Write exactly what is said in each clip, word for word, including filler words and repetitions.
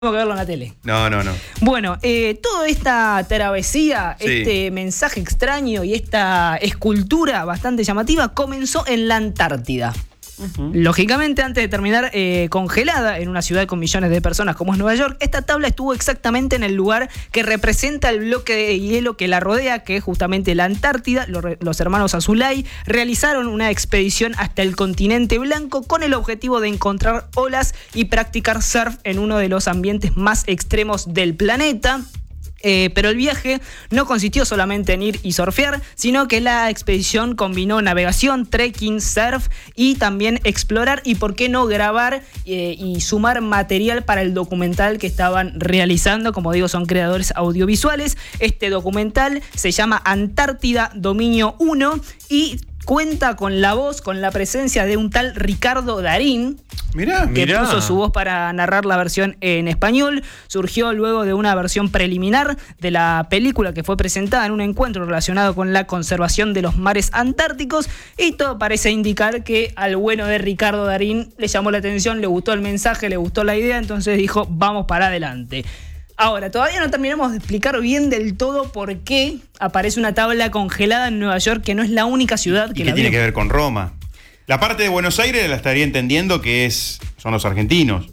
Tengo que verlo en la tele. No, no, no. Bueno, eh, toda esta travesía, sí. este mensaje extraño y esta escultura bastante llamativa comenzó en la Antártida. Uh-huh. Lógicamente, antes de terminar eh, congelada en una ciudad con millones de personas como es Nueva York, esta tabla estuvo exactamente en el lugar que representa el bloque de hielo que la rodea, que es justamente la Antártida. Los, los hermanos Azulay realizaron una expedición hasta el continente blanco con el objetivo de encontrar olas y practicar surf en uno de los ambientes más extremos del planeta. Eh, pero el viaje no consistió solamente en ir y surfear, sino que la expedición combinó navegación, trekking, surf y también explorar y por qué no grabar eh, y sumar material para el documental que estaban realizando. Como digo, son creadores audiovisuales. Este documental se llama Antártida Dominio uno y cuenta con la voz, con la presencia de un tal Ricardo Darín. Mirá, que mirá. puso su voz para narrar la versión en español. Surgió luego de una versión preliminar de la película que fue presentada en un encuentro relacionado con la conservación de los mares antárticos, y todo parece indicar que al bueno de Ricardo Darín le llamó la atención, le gustó el mensaje, le gustó la idea, entonces dijo, vamos para adelante. Ahora, todavía no terminamos de explicar bien del todo por qué aparece una tabla congelada en Nueva York, que no es la única ciudad que ¿Y la qué tiene vio. que ver con Roma? La parte de Buenos Aires la estaría entendiendo que es son los argentinos.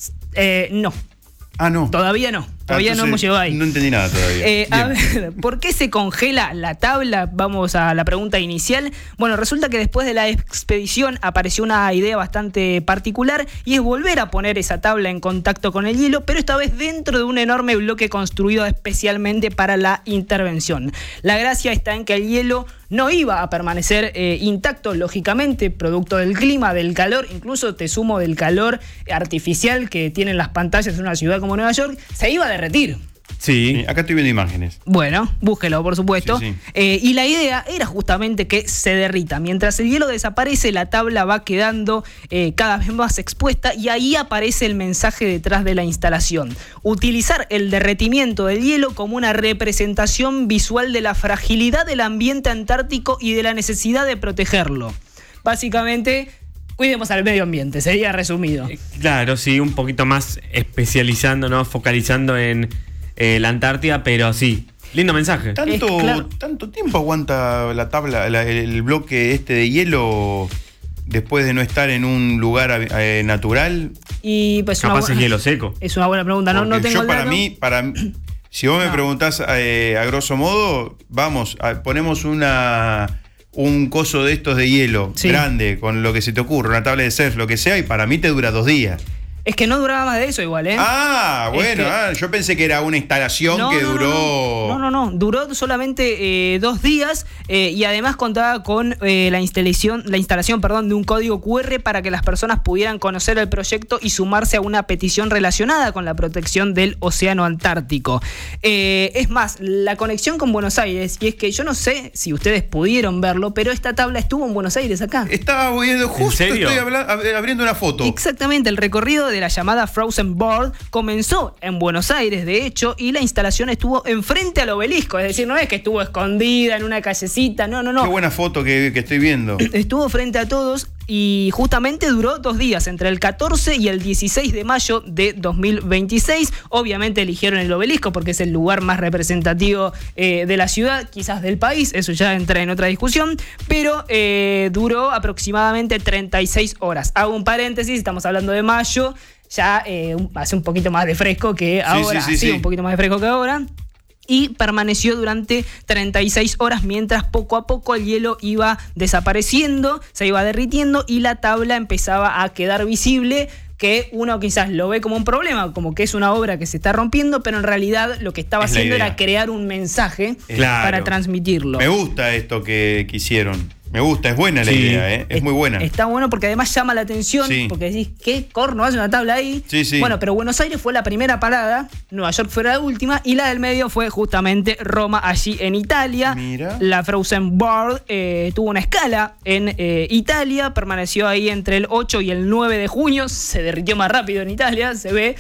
Eh, no. Ah, no. Todavía no. Todavía ah, no hemos llegado ahí. No entendí nada todavía. Eh, a ver, ¿por qué se congela la tabla? Vamos a la pregunta inicial. Bueno, resulta que después de la expedición apareció una idea bastante particular, y es volver a poner esa tabla en contacto con el hielo, pero esta vez dentro de un enorme bloque construido especialmente para la intervención. La gracia está en que el hielo no iba a permanecer eh, intacto, lógicamente, producto del clima, del calor, incluso te sumo del calor artificial que tienen las pantallas en una ciudad como Nueva York, se iba a derretir. Sí, acá estoy viendo imágenes. Bueno, búsquelo, por supuesto. Sí, sí. Eh, y la idea era justamente que se derrita. Mientras el hielo desaparece, la tabla va quedando eh, cada vez más expuesta, y ahí aparece el mensaje detrás de la instalación. Utilizar el derretimiento del hielo como una representación visual de la fragilidad del ambiente antártico y de la necesidad de protegerlo. Básicamente, cuidemos al medio ambiente, sería resumido. Claro, sí, un poquito más especializando, ¿no? Focalizando en eh, la Antártida, pero sí, lindo mensaje. ¿Tanto, Es claro. ¿Tanto tiempo aguanta la tabla, la, el bloque este de hielo después de no estar en un lugar eh, natural? Y pues una Capaz bu- es hielo seco. Es una buena pregunta, no, no tengo yo el para dato. mí, para si vos me No. preguntás eh, a grosso modo, vamos, a, ponemos una un coso de estos de hielo, Sí. grande, con lo que se te ocurre, una tabla de surf, lo que sea, y para mí te dura dos días. Es que no duraba más de eso igual, ¿eh? Ah, Es bueno, que- ah, yo pensé que era una instalación No, que no, no, duró... No, no, no, duró solamente eh, dos días eh, y además contaba con eh, la instalación, la instalación perdón, de un código cu erre para que las personas pudieran conocer el proyecto y sumarse a una petición relacionada con la protección del océano Antártico. Eh, es más, la conexión con Buenos Aires, y es que yo no sé si ustedes pudieron verlo, pero esta tabla estuvo en Buenos Aires acá. Estaba viendo, justo serio? estoy habla- ab- abriendo una foto. Exactamente, el recorrido de la llamada Frozen Board comenzó en Buenos Aires, de hecho, y la instalación estuvo enfrente al obelisco, es decir, no es que estuvo escondida en una callecita, no, no, no. Qué buena foto que, que estoy viendo. Estuvo frente a todos y justamente duró dos días, entre el catorce y el dieciséis de mayo de dos mil veintiséis. Obviamente eligieron el obelisco porque es el lugar más representativo eh, de la ciudad, quizás del país, eso ya entra en otra discusión, pero eh, duró aproximadamente treinta y seis horas. Hago un paréntesis, estamos hablando de mayo, ya eh, hace un poquito más de fresco que ahora, sí, sí, sí, sí. un poquito más de fresco que ahora. Y permaneció durante treinta y seis horas mientras poco a poco el hielo iba desapareciendo, se iba derritiendo y la tabla empezaba a quedar visible, que uno quizás lo ve como un problema, como que es una obra que se está rompiendo, pero en realidad lo que estaba Es la haciendo idea. era crear un mensaje Claro. para transmitirlo. Me gusta esto que, que hicieron. Me gusta, es buena la Sí. idea, ¿eh? Es muy buena. Está bueno porque además llama la atención, Sí. porque decís, ¿qué corno hace una tabla ahí? Sí, sí. Bueno, pero Buenos Aires fue la primera parada, Nueva York fue la última, y la del medio fue justamente Roma, allí en Italia. Mira. La Frozen Board eh, tuvo una escala en eh, Italia, permaneció ahí entre el ocho y el nueve de junio, se derritió más rápido en Italia, se ve.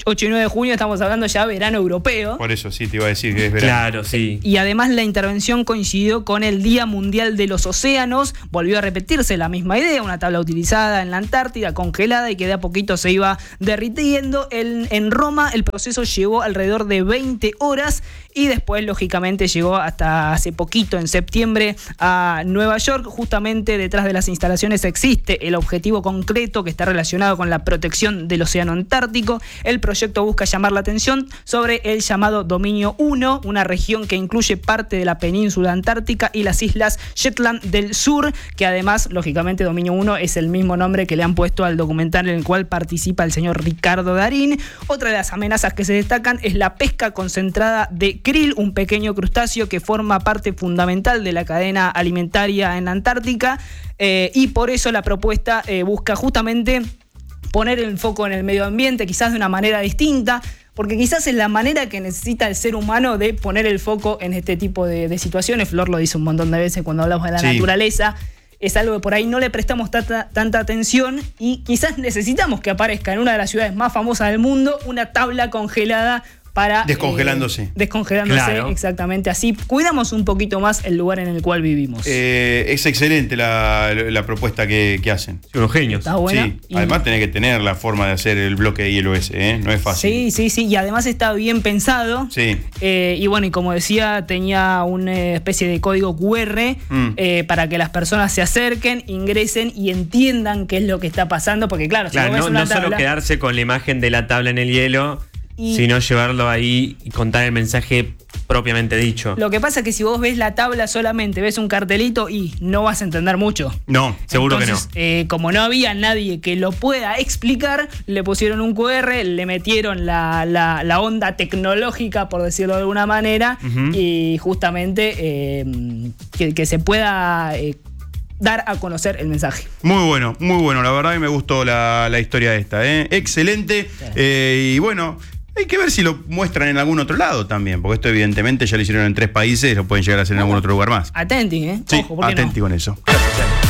ocho y nueve de junio estamos hablando ya verano europeo. Por eso sí te iba a decir que es verano. Claro, sí. Y además la intervención coincidió con el Día Mundial de los Océanos. Volvió a repetirse la misma idea, una tabla utilizada en la Antártida, congelada y que de a poquito se iba derritiendo. En, en Roma el proceso llevó alrededor de veinte horas y después lógicamente llegó hasta hace poquito, en septiembre, a Nueva York. Justamente detrás de las instalaciones existe el objetivo concreto que está relacionado con la protección del océano Antártico. El proyecto busca llamar la atención sobre el llamado Dominio uno, una región que incluye parte de la península antártica y las islas Shetland del Sur, que además, lógicamente, Dominio uno es el mismo nombre que le han puesto al documental en el cual participa el señor Ricardo Darín. Otra de las amenazas que se destacan es la pesca concentrada de krill, un pequeño crustáceo que forma parte fundamental de la cadena alimentaria en la Antártica, eh, y por eso la propuesta eh, busca justamente poner el foco en el medio ambiente, quizás de una manera distinta, porque quizás es la manera que necesita el ser humano de poner el foco en este tipo de, de situaciones. Flor lo dice un montón de veces cuando hablamos de la sí. naturaleza. Es algo que por ahí no le prestamos tanta, tanta atención y quizás necesitamos que aparezca en una de las ciudades más famosas del mundo una tabla congelada para... Descongelándose. Eh, descongelándose, claro. Exactamente. Así cuidamos un poquito más el lugar en el cual vivimos. Eh, es excelente la, la propuesta que, que hacen. Son unos genios. Está buena. Sí, Y- además tenés que tener la forma de hacer el bloque de hielo ese, ¿eh? No es fácil. Sí, sí, sí. Y además está bien pensado. Sí. Eh, y bueno, y como decía, tenía una especie de código cu erre Mm. eh, para que las personas se acerquen, ingresen y entiendan qué es lo que está pasando. Porque claro, si Claro, vos ves no, una no solo tabla, quedarse con la imagen de la tabla en el hielo, Y- sino llevarlo ahí y contar el mensaje propiamente dicho. lo que pasa es que si vos ves la tabla solamente, ves un cartelito y no vas a entender mucho. No. Seguro Entonces, que eh, como no había nadie que lo pueda explicar, le pusieron un cu erre, le metieron la, la- la onda tecnológica, por decirlo de alguna manera, Ujú. y justamente eh, que, que se pueda eh, dar a conocer el mensaje. Muy bueno, muy bueno. La verdad que me gustó la, la historia esta, ¿eh? Excelente. Eh, y bueno, hay que ver si lo muestran en algún otro lado también, porque esto evidentemente ya lo hicieron en tres países, lo pueden llegar a hacer en algún otro lugar más. Atenti, ¿eh? Sí, Ojo, ¿por qué no? atenti con eso.